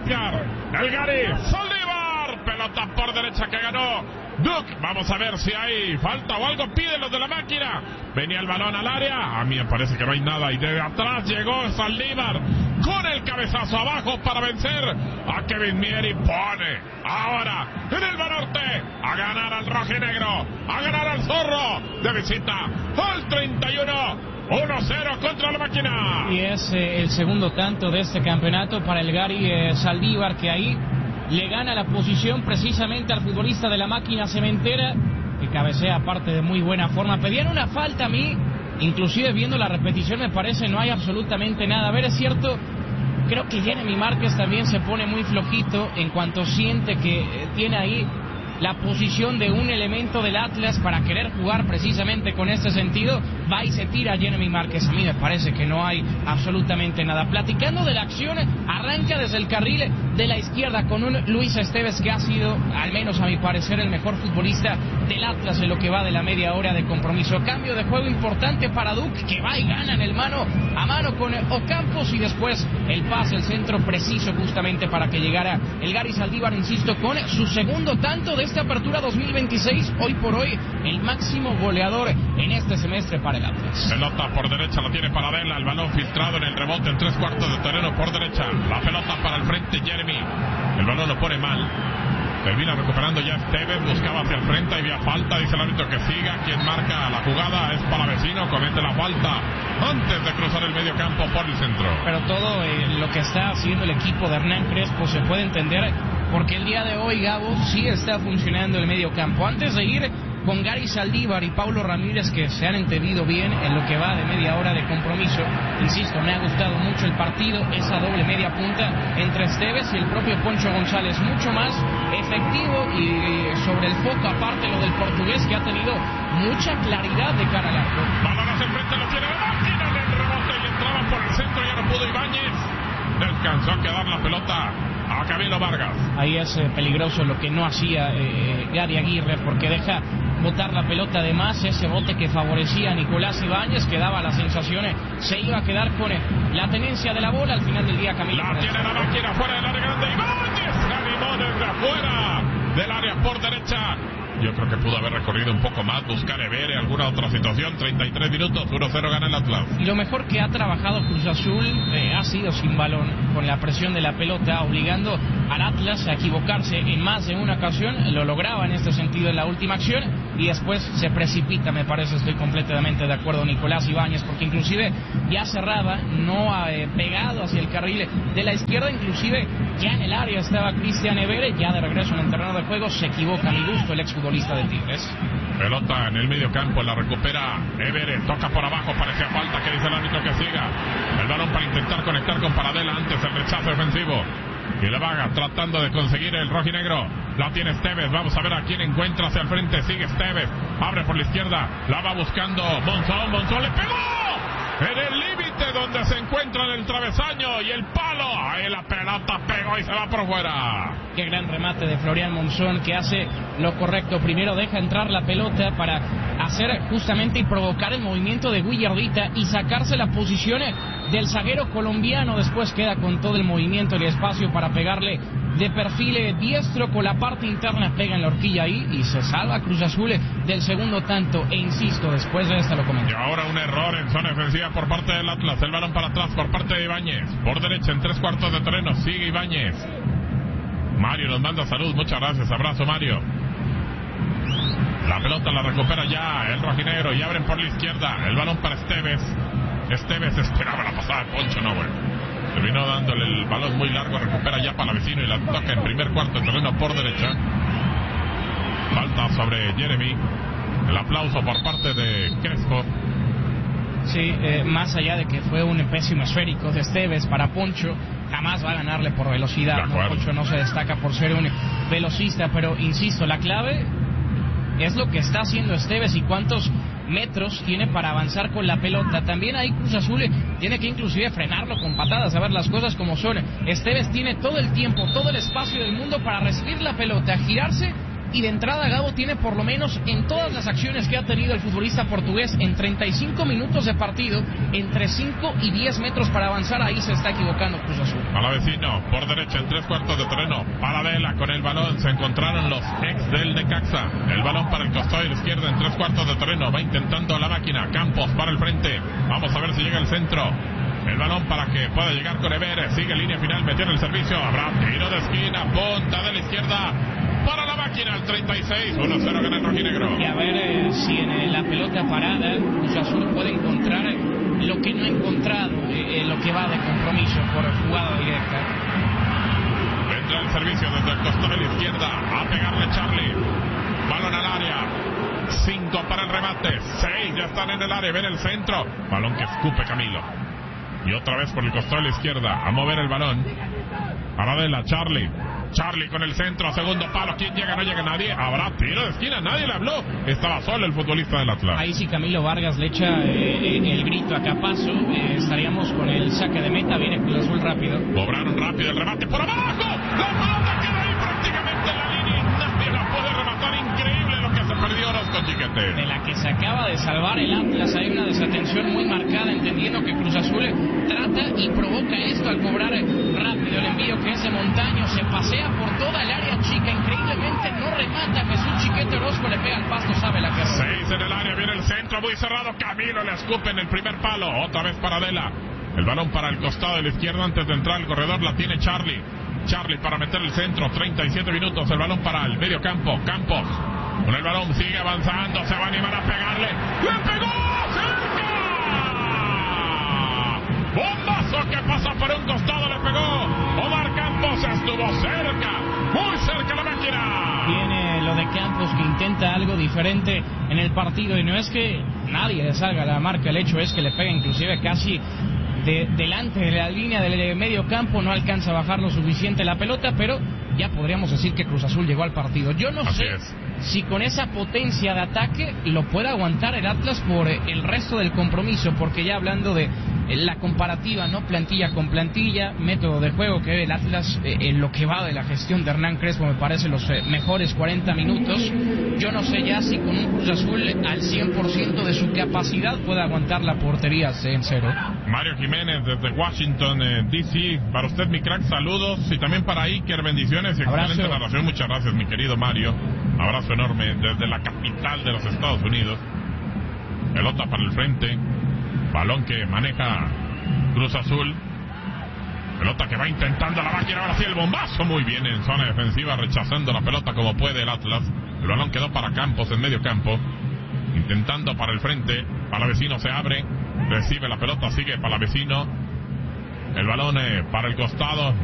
golpear. El Gary Saldívar. Pelota por derecha que ganó Duke. Vamos a ver si hay falta o algo. Piden los de la máquina. Venía el balón al área. A mí me parece que no hay nada. Y de atrás llegó Saldívar con el cabezazo abajo para vencer a Kevin Mier. Y pone ahora en el Banorte a ganar al rojinegro, a ganar al Zorro de visita al 31. 1-0 contra la máquina. Y es el segundo tanto de este campeonato para el Gary Saldívar, que ahí le gana la posición precisamente al futbolista de la máquina cementera, que cabecea aparte de muy buena forma. Pedían una falta a mí, inclusive viendo la repetición me parece no hay absolutamente nada. A ver, es cierto, creo que Jeremy Márquez también se pone muy flojito en cuanto siente que tiene ahí la posición de un elemento del Atlas para querer jugar precisamente con este sentido. Va y se tira Jeremy Márquez. A mí me parece que no hay absolutamente nada. Platicando de la acción, arranca desde el carril de la izquierda con un Luis Esteves que ha sido, al menos a mi parecer, el mejor futbolista del Atlas en lo que va de la media hora de compromiso. Cambio de juego importante para Duke, que va y gana en el mano a mano con Ocampos, y después el pase, el centro preciso justamente para que llegara el Gary Saldívar, insisto, con su segundo tanto de esta apertura 2026, hoy por hoy el máximo goleador en este semestre para el Atlas. Pelota por derecha, la tiene Paradela, el balón filtrado en el rebote en 3/4 de terreno por derecha, la pelota para el frente Jeremy, el balón lo pone mal, termina recuperando ya Esteves, buscaba hacia el frente, había falta, dice el árbitro que siga, quien marca la jugada es Palavecino, comete la falta antes de cruzar el medio campo por el centro. Pero todo lo que está haciendo el equipo de Hernán Crespo se puede entender, porque el día de hoy, Gabo, sí está funcionando el medio campo. Antes de ir con Gary Saldívar y Paulo Ramírez, que se han entendido bien en lo que va de media hora de compromiso, insisto, me ha gustado mucho el partido, esa doble media punta entre Esteves y el propio Poncho González, mucho más efectivo, y sobre el foco, aparte lo del portugués, que ha tenido mucha claridad de cara al arco. Balón hacia el frente, lo tiene la máquina en el rebote y entraba por el centro, ya no pudo Ibáñez, le alcanzó a quedar la pelota a Camilo Vargas. Ahí es peligroso lo que no hacía Gary Aguirre, porque deja botar la pelota de más, ese bote que favorecía a Nicolás Ibáñez, que daba las sensaciones, se iba a quedar con la tenencia de la bola. Al final del día, Camilo. La tiene la máquina fuera del área grande, Ibáñez, animó desde afuera del área por derecha. Yo creo que pudo haber recorrido un poco más, buscar Evere, alguna otra situación. 33 minutos, 1-0 gana el Atlas. Y lo mejor que ha trabajado Cruz Azul ha sido sin balón, con la presión de la pelota, obligando al Atlas a equivocarse en más de una ocasión. Lo lograba en este sentido en la última acción, y después se precipita, me parece, estoy completamente de acuerdo, Nicolás Ibáñez, porque inclusive ya cerraba, no ha pegado hacia el carril de la izquierda, inclusive ya en el área estaba Cristian Evere, ya de regreso en el terreno de juego, se equivoca a mi gusto el exfutbolista de Tigres. Pelota en el medio campo, la recupera Evere, toca por abajo, parecía falta, que dice el árbitro que siga. El balón para intentar conectar con Paradela, antes el rechazo ofensivo. Y la vaga tratando de conseguir el rojinegro. La tiene Esteves, vamos a ver a quién encuentra hacia el frente, sigue Esteves, abre por la izquierda, la va buscando Monzón le pegó en el límite donde se encuentra en el travesaño y el palo, ahí la pelota pegó y se va por fuera. Qué gran remate de Florian Monzón, que hace lo correcto, primero deja entrar la pelota para hacer justamente y provocar el movimiento de Guillardita y sacarse la posición del zaguero colombiano, después queda con todo el movimiento y el espacio para pegarle de perfil diestro con la parte interna, pega en la horquilla ahí y se salva Cruz Azul del segundo tanto. E insisto, después de esta lo comento. Y ahora un error en zona ofensiva por parte del Atlas, el balón para atrás por parte de Ibáñez, por derecha en 3/4 de terreno, sigue Ibáñez. Mario nos manda salud, muchas gracias, abrazo Mario. La pelota la recupera ya el rojinegro y abren por la izquierda, el balón para Esteves. Esteves esperaba la pasada de Poncho, no, bueno. Terminó dándole el balón muy largo, recupera ya Palavecino y la toca en primer cuarto de terreno por derecha. Falta sobre Jeremy. El aplauso por parte de Crespo. Sí, más allá de que fue un pésimo esférico de Esteves para Poncho, jamás va a ganarle por velocidad, ¿no? Poncho no se destaca por ser un velocista, pero insisto, la clave es lo que está haciendo Esteves y cuántos metros tiene para avanzar con la pelota. También ahí Cruz Azul tiene que inclusive frenarlo con patadas, a ver las cosas como son. Esteves tiene todo el tiempo, todo el espacio del mundo para recibir la pelota, girarse y de entrada Gabo tiene por lo menos en todas las acciones que ha tenido el futbolista portugués en 35 minutos de partido, entre 5 y 10 metros para avanzar. Ahí se está equivocando Cruz Azul. Palavecino por derecha en 3/4 de terreno. Paradela con el balón. Se encontraron los ex del Necaxa. El balón para el costado de la izquierda en 3/4 de terreno. Va intentando la máquina. Campos para el frente. Vamos a ver si llega el centro. El balón para que pueda llegar con Everes. Sigue línea final, metió en el servicio. Habrá tiro de esquina, punta de la izquierda para la máquina, el 36. 1-0 gana el rojinegro. Y a ver si en la pelota parada Cruz Azul puede encontrar lo que no ha encontrado en lo que va de compromiso por jugada directa. Entra el servicio desde el costado de la izquierda. A pegarle Charlie. Balón al área. 5 para el remate. 6 ya están en el área. Ven el centro. Balón que escupe Camilo. Y otra vez por el costado de la izquierda. A mover el balón. Paradela, Charlie. Charlie con el centro, segundo palo. ¿Quién llega? No llega nadie. Habrá tiro de esquina. Nadie le habló. Estaba solo el futbolista del Atlas. Ahí sí Camilo Vargas le echa el grito a Capazo. Estaríamos con el saque de meta. Viene Cruz Azul rápido. Cobraron rápido el remate por abajo. La pelota queda ahí prácticamente en la línea. Nadie la puede rematar. Increíble lo que se perdió Orozco Chiquete. De la que se acaba de salvar el Atlas. Hay una desatención muy marcada, entendiendo que Cruz Azul trata y provoca esto al cobrar rápido el envío, que es de Montaño. Se pasea por toda el área chica. Increíblemente no remata. Jesús Chiquete. Orozco le pega al pasto, sabe la carrera. 6 en el área, viene el centro muy cerrado. Camilo le escupe en el primer palo. Otra vez Paradela. El balón para el costado de la izquierda antes de entrar al corredor. La tiene Charlie. Charlie para meter el centro. 37 minutos. El balón para el medio campo. Campos. Con el balón sigue avanzando. Se va a animar a pegarle. ¡Le pegó! ¡Cerca! ¡Bombazo que pasa por un costado! Le pegó. Omar Campos estuvo cerca. Muy cerca la máquina. Viene lo de Campos, que intenta algo diferente en el partido. Y no es que nadie le salga a la marca. El hecho es que le pega inclusive casi delante de la línea del medio campo. No alcanza a bajar lo suficiente la pelota, pero ya podríamos decir que Cruz Azul llegó al partido. Yo no sé si con esa potencia de ataque lo puede aguantar el Atlas por el resto del compromiso, porque ya hablando de la comparativa, ¿no? Plantilla con plantilla, método de juego que el Atlas en lo que va de la gestión de Hernán Crespo, me parece los mejores 40 minutos. Yo no sé ya si con un Cruz Azul al 100% de su capacidad puede aguantar la portería en cero. Mario Jiménez desde Washington, D.C. Para usted, mi crack, saludos. Y también para Iker, bendiciones y excelente narración. Muchas gracias, mi querido Mario. Abrazo enorme desde la capital de los Estados Unidos. Pelota para el frente. Balón que maneja Cruz Azul. Pelota que va intentando la máquina. Ahora sí el bombazo. Muy bien en zona defensiva, rechazando la pelota como puede el Atlas. El balón quedó para Campos en medio campo. Intentando para el frente. Palavecino se abre. Recibe la pelota. Sigue Palavecino. El balón para el costado.